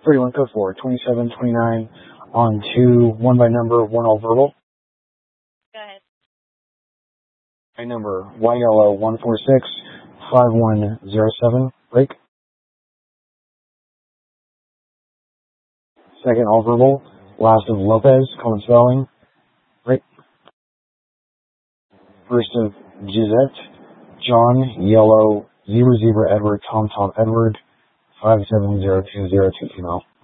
31 code 4, 2729 on 2, 1 by number, 1 all verbal. Go ahead. By number, YLO 146-5107, break. Second all verbal, last of Lopez, common spelling, break. First of Gisette, John, Yellow, Zebra, Edward, Tom, Edward, 5702022 female.